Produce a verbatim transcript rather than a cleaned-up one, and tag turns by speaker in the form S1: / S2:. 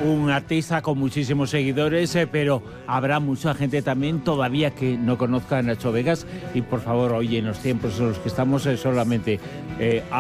S1: un artista con muchísimos seguidores, eh, pero habrá mucha gente también todavía que no conozca a Nacho Vegas y por favor, oye, en los tiempos en los que estamos eh, solamente... Eh,